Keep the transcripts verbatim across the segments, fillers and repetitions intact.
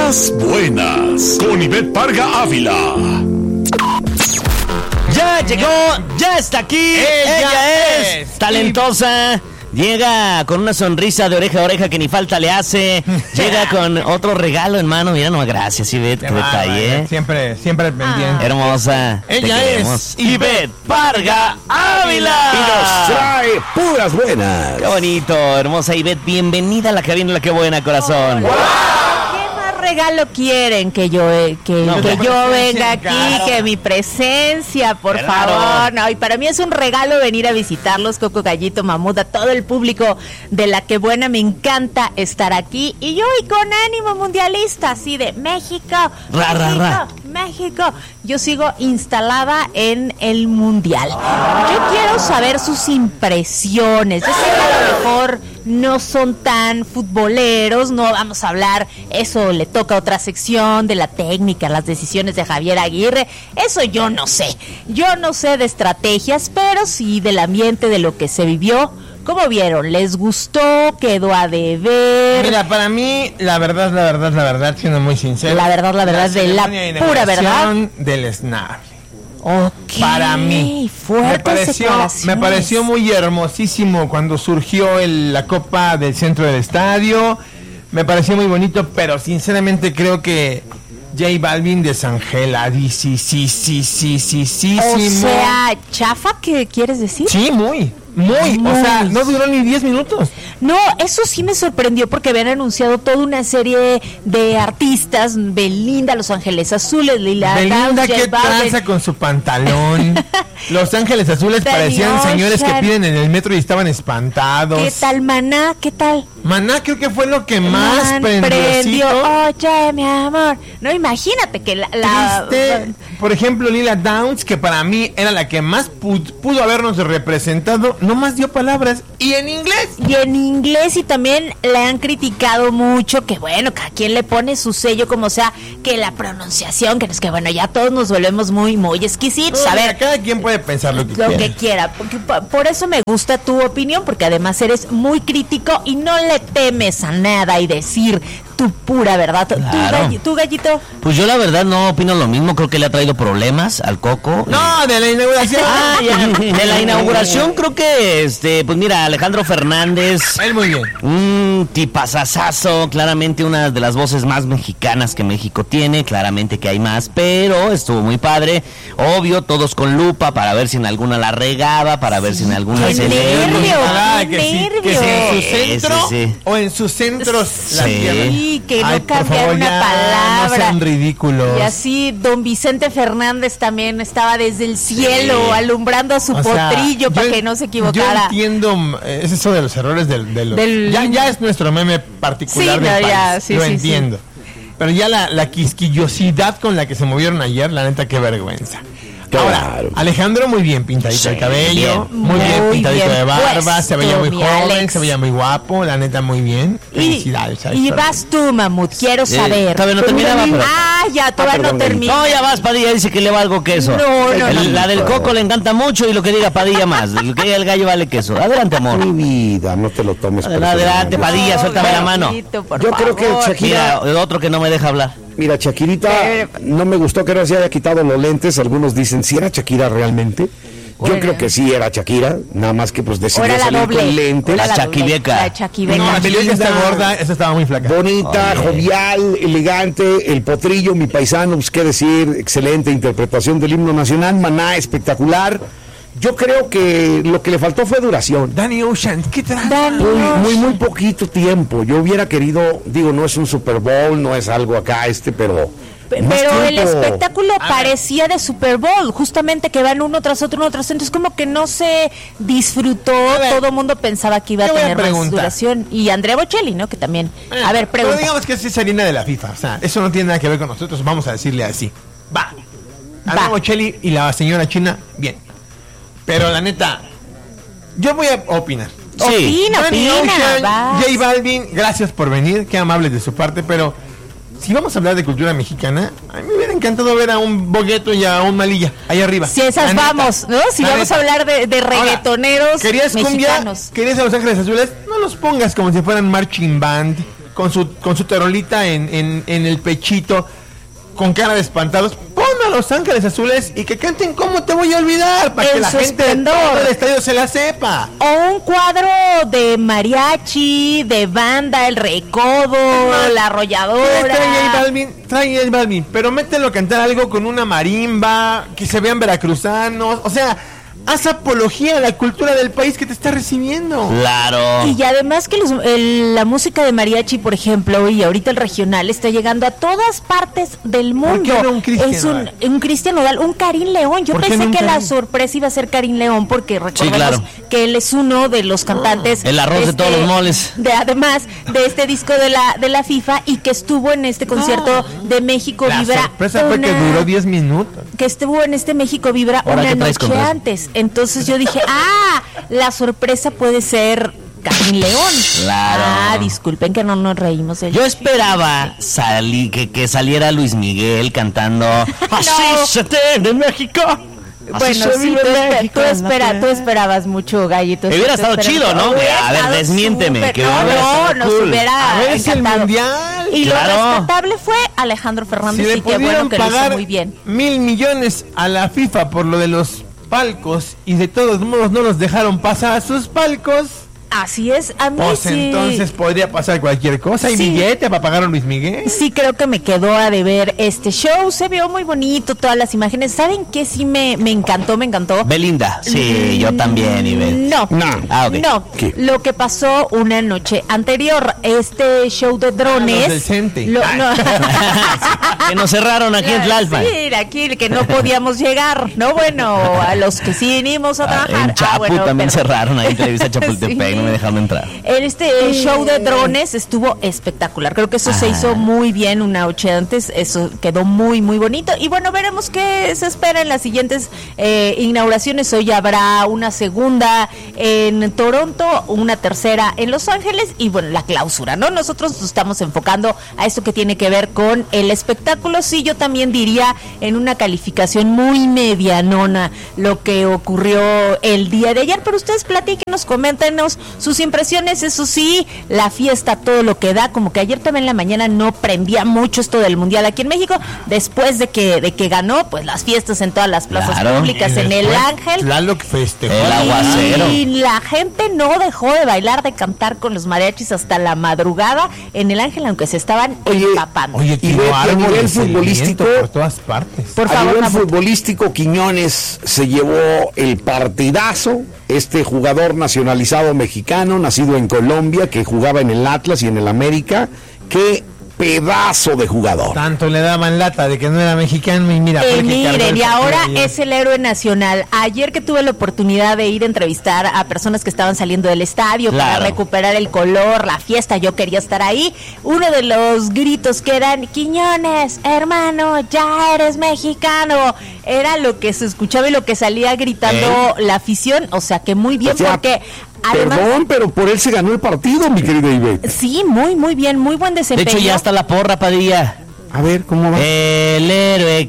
Puras buenas, con Ivette Parga Ávila. Ya llegó, ya está aquí. Ella, Ella es, es talentosa. Llega con una sonrisa de oreja a oreja que ni falta le hace. Llega con otro regalo en mano. Mira, no, gracias, Ivette, qué detalle, ¿eh? Siempre, siempre al pendiente. Hermosa. Ella es Ivette Parga Ávila. Y nos trae puras buenas. Qué bonito, hermosa Ivette. Bienvenida a la cabina, la que buena, corazón. ¿Qué más regalo quieren? Que yo eh, que, No, que tu yo presencia, venga aquí, claro. que mi presencia, por Claro. favor. No, y para mí es un regalo venir a visitarlos, Coco, Gallito, Mamut, a todo el público de La Que Buena. Me encanta estar aquí. Y yo y con ánimo mundialista, así de México, Ra, ra, México, ra. México. Yo sigo instalada en el mundial. Yo quiero saber sus impresiones. Yo sé que a lo mejor no son tan futboleros, no vamos a hablar, eso le toca a otra sección de la técnica, las decisiones de Javier Aguirre, eso yo no sé. Yo no sé de estrategias, pero sí del ambiente, de lo que se vivió. ¿Cómo vieron? ¿Les gustó? ¿Quedó a deber? Mira, para mí, la verdad, la verdad, la verdad, siendo muy sincero. La verdad, la verdad, de la ceremonia de pura verdad. inauguración del Snap. Ok. Para mí. Fuertes Me pareció, declaraciones. me pareció muy hermosísimo cuando surgió el- la copa del centro del estadio. Me pareció muy bonito, pero sinceramente creo que J Balvin desangeladísimo. Sí, sí, sí, sí, sí, O sí, sea, ¿chafa qué quieres decir? sí, muy, muy. Muy. O sea, no duró ni diez minutos. No, eso sí me sorprendió porque habían anunciado toda una serie de artistas, Belinda, Los Ángeles Azules, Lila Belinda, Downs, qué J Balvin. tranza con su pantalón. Los Ángeles Azules Danny parecían señores que Ocean. piden en el metro y estaban espantados. ¿Qué tal, Maná? ¿Qué tal? Maná creo que fue lo que más Man, prendió. prendió. Oye, mi amor. No, imagínate que la... la- Triste. Por ejemplo, Lila Downs, que para mí era la que más pu- pudo habernos representado, no más dio palabras. Y en inglés. Y en inglés, y también le han criticado mucho que bueno, cada quien le pone su sello como sea, que la pronunciación, que es que bueno, ya todos nos volvemos muy, muy exquisitos. A Mira, ver, cada quien puede pensar lo que lo quiera. que quiera, porque po- por eso me gusta tu opinión, porque además eres muy crítico y no le temes a nada y decir tu pura verdad. ¿Tú, Claro. galli- tú, Gallito? Pues yo la verdad no opino lo mismo, creo que le ha traído problemas al Coco. No, de la inauguración. Ah, ya. De la inauguración creo que, este, pues mira, Alejandro Fernández, Él muy bien. un tipazazazo, claramente una de las voces más mexicanas que México tiene, claramente que hay más, pero estuvo muy padre, obvio, todos con lupa para ver si en alguna la regaba, para ver si en alguna ¡Qué se nervio! le... Ah, ¡Qué que sí, nervio! que si en su Sí, centro sí, sí. o en sus centros la Sí. pierden. Sí, que no Ay, por cambiar favor, una ya, palabra. No sean ridículos. Y así don Vicente Fernández también estaba desde el cielo Sí. alumbrando a su O sea, potrillo para yo- que no se Yo equivocara. entiendo, mm, es eso de los errores del, de los- Del- ya, ya es nuestro meme particular Sí, del no, ya, país, sí, lo sí, entiendo. Pero ya la, la quisquillosidad con la que se movieron ayer, la neta, qué vergüenza. Ahora, Claro. Alejandro muy bien pintadito Sí, el cabello, bien. muy bien Muy pintadito bien de barba, puesto, se veía muy mi joven, Alex. se veía muy guapo, la neta muy bien. Y, Felicidades. y Alejandro. vas tú, Mamut, quiero Eh, saber. todavía no terminaba, pero- Ah, ya, todavía perdón, no termina. No, ya vas, Padilla, dice que le va algo queso. No, no, El- no. La del Coco le encanta mucho y lo que diga Padilla más. Lo que diga el gallo vale queso. Adelante, amor. Mi vida, no te lo tomes Adelante, adelante, personal. Padilla, suéltame la mano. Gallito, por Yo creo que favor. Shakira- Mira, el otro que no me deja hablar. Mira, Shakirita, no me gustó que no se haya quitado los lentes. Algunos dicen, ¿si era Shakira realmente? Yo Bueno. creo que sí era Shakira, nada más que pues O decidió era la salir doble. con lentes. o era La doble, chaquibeca. La chaquibeca. No, la Belinda está gorda, esa estaba muy flaca. Bonita, Oye. jovial, elegante, el potrillo, mi paisano, pues qué decir, excelente interpretación del himno nacional, Maná, espectacular. Yo creo que lo que le faltó fue duración. Danny Ocean, ¿qué tal? Danny Muy, Ocean. muy, muy poquito tiempo. Yo hubiera querido, digo, no es un Super Bowl, no es algo acá este, pero... Pe- más Pero el tiempo. espectáculo A ver. parecía de Super Bowl, justamente que van uno tras otro, uno tras otro, entonces como que no se disfrutó, ver, todo el mundo pensaba que iba a yo voy a tener más preguntar. duración, y Andrea Bocelli, ¿no? Que también, Eh, a ver, Pero pregunta. digamos que es harina de la FIFA, o sea, eso no tiene nada que ver con nosotros, vamos a decirle así. Va. Andrea Va. Bocelli y la señora China, bien. Pero la neta, yo voy a opinar. Sí. Opina, Danny opina, Ocean, vas. J Balvin, gracias por venir, qué amables de su parte, pero si vamos a hablar de cultura mexicana, a mí me hubiera encantado ver a un Bogueto y a un Malilla ahí arriba. Si esas La neta. vamos, ¿no? Si La vamos a neta. hablar de, de Ahora, reggaetoneros ¿Querías cumbia? mexicanos. ¿Querías a Los Ángeles Azules? No los pongas como si fueran marching band, con su con su tarolita en, en, en el pechito, con cara de espantados. Ponme a Los Ángeles Azules y que canten ¿Cómo te voy a olvidar? Para que la gente de todo el estadio se la sepa. O un cuadro de mariachi, de banda, el Recodo, no, la Arrolladora. Trae J Balvin, trae J Balvin, pero mételo a cantar algo con una marimba, que se vean veracruzanos, o sea, haz apología a la cultura del país que te está recibiendo. Claro. Y además que los, el, la música de mariachi, por ejemplo, y ahorita el regional está llegando a todas partes del mundo. ¿Por qué no un Cristian Es un, un Cristian Nodal, un Karim León. Yo pensé no que la sorpresa iba a ser Karim León porque recordemos sí, claro. que él es uno de los cantantes. El arroz de, este, de todos los moles. De, además de este disco de la de la FIFA y que estuvo en este concierto ah. de México la Vibra. La sorpresa fue que duró diez minutos. Que estuvo en este México Vibra Ahora una noche antes. Entonces yo dije, ah, la sorpresa puede ser Karim León. Claro. Ah, disculpen que no nos reímos. Yo esperaba salí, que, que saliera Luis Miguel cantando Así no. se tiene México. Así bueno, sí, tú, México, tú, espera, tú esperabas mucho, Gallito. Hubiera estado chido, ¿no? A ver, desmiénteme. Super, que no, no, nos cool. hubiera A ver, es el mundial. Y claro. lo rescatable fue Alejandro Fernández si y qué bueno que lo hizo muy bien. Mil millones a la FIFA por lo de los palcos y de todos modos no los dejaron pasar a sus palcos. Así es, a mí pues sí. entonces podría pasar cualquier cosa. ¿Hay sí. billete para pagar a Luis Miguel? Sí, creo que me quedó a deber este show. Se vio muy bonito, todas las imágenes. ¿Saben qué? Sí me, me encantó, me encantó. Belinda, sí, mm, yo también, Ibel. No, no, ah, okay. no. ¿Qué? Lo que pasó una noche anterior, este show de drones. Ah, los del Cente. Lo, no. Que nos cerraron aquí en Tlalpan. Sí, aquí que no podíamos llegar, ¿no? Bueno, a los que sí vinimos a trabajar. Ah, en Chapu ah, bueno, también pero... cerraron ahí en Televisa Chapultepec, sí. No me dejaron entrar. Este show de drones estuvo espectacular. Creo que eso ah. se hizo muy bien una noche antes. Eso quedó muy, muy bonito. Y bueno, veremos qué se espera en las siguientes eh, inauguraciones. Hoy habrá una segunda en Toronto, una tercera en Los Ángeles y bueno, la clausura, ¿no? Nosotros nos estamos enfocando a esto que tiene que ver con el espectáculo. Sí, yo también diría en una calificación muy medianona lo que ocurrió el día de ayer. Pero ustedes platíquenos, coméntenos sus impresiones. Eso sí, la fiesta, todo lo que da, como que ayer también en la mañana no prendía mucho esto del mundial aquí en México, después de que de que ganó, pues las fiestas en todas las plazas claro, públicas, en el Ángel, Tlaloc festejó el aguacero. Y la gente no dejó de bailar, de cantar con los mariachis hasta la madrugada en el Ángel, aunque se estaban oye, empapando. Oye, y ve, a nivel futbolístico, por todas partes. Por a favor, nivel futbolístico, Quiñones se llevó el partidazo. Este jugador nacionalizado mexicano, nacido en Colombia, que jugaba en el Atlas y en el América, qué pedazo de jugador. Tanto le daban lata de que no era mexicano y mira. Eh, miren, y ahora es el héroe nacional. Ayer que tuve la oportunidad de ir a entrevistar a personas que estaban saliendo del estadio claro. para recuperar el color, la fiesta, yo quería estar ahí. Uno de los gritos que eran, Quiñones, hermano, ya eres mexicano. Era lo que se escuchaba y lo que salía gritando ¿Eh? la afición. O sea que muy bien, o sea, porque... Además, perdón, pero por él se ganó el partido, mi querido Ivette. Sí, muy, muy bien, muy buen desempeño. De hecho, ya está la porra, Padilla. A ver, ¿cómo va? El héroe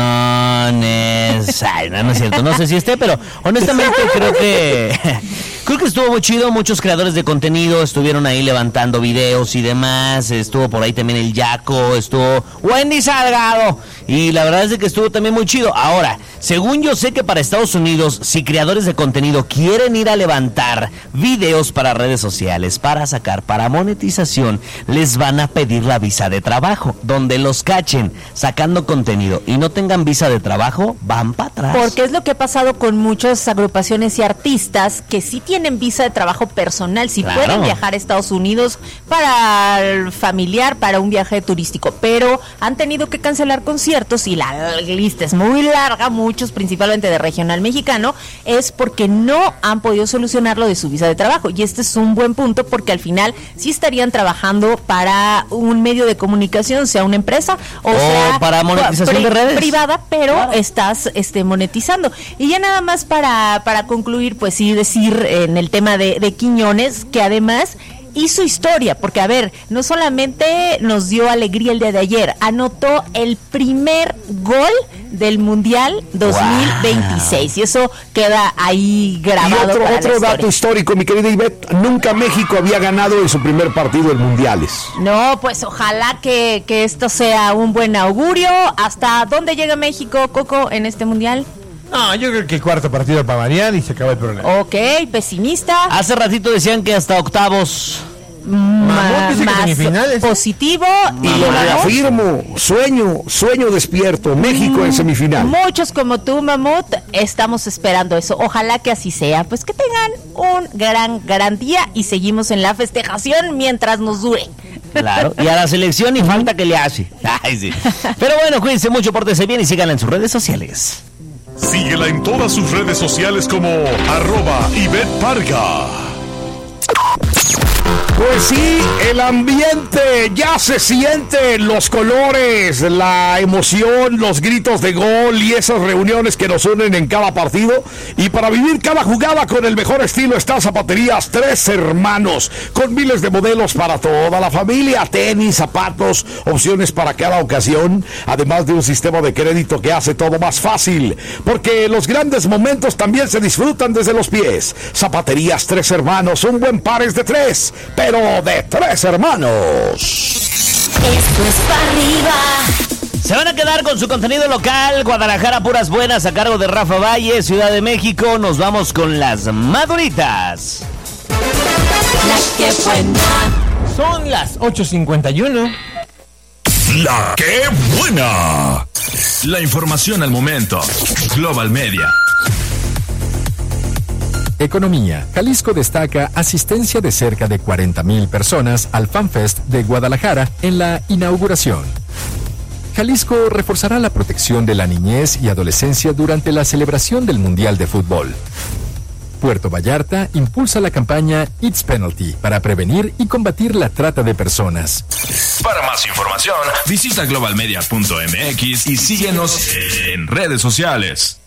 Quiñones. Ay, no, no es cierto, no sé si esté, pero honestamente creo que... Creo que estuvo muy chido, muchos creadores de contenido estuvieron ahí levantando videos y demás, estuvo por ahí también el Yaco, estuvo Wendy Salgado, y la verdad es de que estuvo también muy chido. Ahora, según yo sé que para Estados Unidos, si creadores de contenido quieren ir a levantar videos para redes sociales, para sacar, para monetización, les van a pedir la visa de trabajo, donde los cachen sacando contenido y no tengan visa de trabajo, van para atrás. Porque es lo que ha pasado con muchas agrupaciones y artistas que sí tienen tienen visa de trabajo personal, si claro. pueden viajar a Estados Unidos para el familiar, para un viaje turístico, pero han tenido que cancelar conciertos y la lista es muy larga, muchos principalmente de regional mexicano, es porque no han podido solucionar lo de su visa de trabajo, y este es un buen punto porque al final sí estarían trabajando para un medio de comunicación, sea una empresa o, o sea para monetización pri- de redes privada, pero claro. estás este monetizando. Y ya nada más para, para concluir, pues sí decir en el tema de, de Quiñones, que además hizo historia, porque a ver, no solamente nos dio alegría el día de ayer, anotó el primer gol del Mundial dos mil veintiséis, wow. Y eso queda ahí grabado. Y otro, para otro dato histórico, mi querida Ivette, nunca México había ganado en su primer partido en Mundiales. No, pues ojalá que, que esto sea un buen augurio. ¿Hasta dónde llega México, Coco, en este Mundial? No, yo creo que el cuarto partido para variar y se acaba el problema. Ok, pesimista. Hace ratito decían que hasta octavos. Ma- más positivo. Y lo reafirmo, sueño, sueño despierto, México mm, en semifinal. Muchos como tú, Mamut, estamos esperando eso. Ojalá que así sea. Pues que tengan un gran, gran día y seguimos en la festejación mientras nos dure. Claro, y a la selección ni falta que le hace. Ay, sí. Pero bueno, cuídense mucho, pórtense bien y síganla en sus redes sociales. Síguela en todas sus redes sociales como arroba Ivette Parga. Pues sí, el ambiente ya se siente, los colores, la emoción, los gritos de gol y esas reuniones que nos unen en cada partido. Y para vivir cada jugada con el mejor estilo está Zapaterías Tres Hermanos, con miles de modelos para toda la familia, tenis, zapatos, opciones para cada ocasión, además de un sistema de crédito que hace todo más fácil, porque los grandes momentos también se disfrutan desde los pies. Zapaterías Tres Hermanos, un buen par es de tres, pero de tres hermanos. Esto es para arriba. Se van a quedar con su contenido local. Guadalajara, puras buenas, a cargo de Rafa Valle. Ciudad de México, nos vamos con las maduritas. La que buena. Son las ocho cincuenta y uno. La que buena. La información al momento. Global Media. Economía. Jalisco destaca asistencia de cerca de cuarenta mil personas al FanFest de Guadalajara en la inauguración. Jalisco reforzará la protección de la niñez y adolescencia durante la celebración del Mundial de Fútbol. Puerto Vallarta impulsa la campaña It's Penalty para prevenir y combatir la trata de personas. Para más información, visita global media punto m x y síguenos en redes sociales.